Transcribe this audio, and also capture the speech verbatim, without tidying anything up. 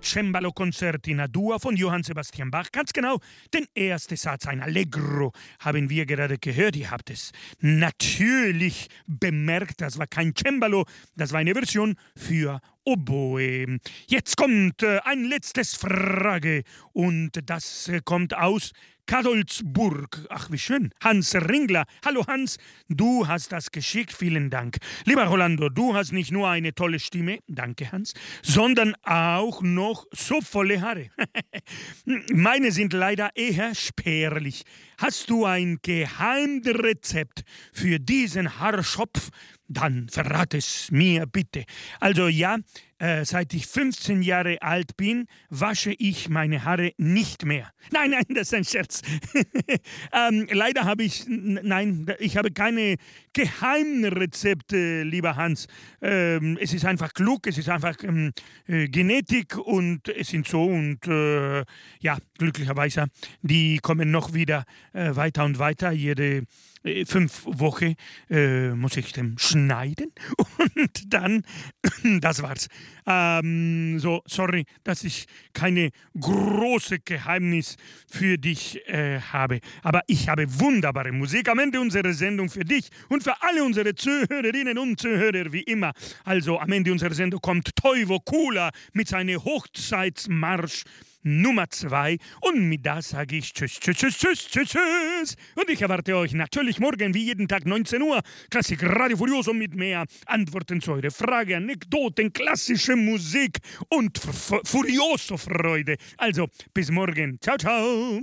Cembalo-Konzert in A-Dur von Johann Sebastian Bach. Ganz genau, den ersten Satz, ein Allegro, haben wir gerade gehört. Ihr habt es natürlich bemerkt, das war kein Cembalo, das war eine Version für Oboe. Jetzt kommt äh, ein letztes Frage und das äh, kommt aus Kadolzburg. Ach, wie schön. Hans Ringler. Hallo Hans, du hast das geschickt. Vielen Dank. Lieber Rolando, du hast nicht nur eine tolle Stimme, danke Hans, sondern auch noch so volle Haare. Meine sind leider eher spärlich. Hast du ein Geheimrezept für diesen Haarschopf? Dann verrat es mir bitte. Also ja, äh, seit ich fünfzehn Jahre alt bin, wasche ich meine Haare nicht mehr. Nein, nein, das ist ein Scherz. ähm, leider habe ich, n- nein, ich habe keine Geheimrezepte, lieber Hans. Ähm, es ist einfach klug, es ist einfach ähm, äh, Genetik und es sind so und äh, ja, glücklicherweise, die kommen noch wieder äh, weiter und weiter. Jede äh, fünf Wochen äh, muss ich dem schneiden und dann, das war's. Ähm, so, sorry, dass ich keine große Geheimnis für dich äh, habe. Aber ich habe wunderbare Musik am Ende unserer Sendung für dich und für alle unsere Zuhörerinnen und Zuhörer wie immer. Also am Ende unserer Sendung kommt Toivo Kula mit seinem Hochzeitsmarsch Nummer zwei. Und mit das sage ich tschüss, tschüss, tschüss, tschüss, tschüss, tschüss. Und ich erwarte euch natürlich morgen wie jeden Tag neunzehn Uhr. Klassik Radio Furioso mit mehr Antworten zu eurer Frage, Anekdoten, klassische Musik und F- F- Furioso-Freude. Also bis morgen. Ciao, ciao.